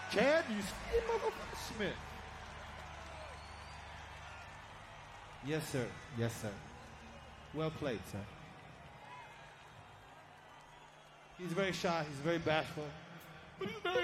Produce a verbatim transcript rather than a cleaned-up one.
Chad, you see motherfucker Smith. Yes, sir. Yes, sir. Well played, sir. He's very shy. He's very bashful. But he's very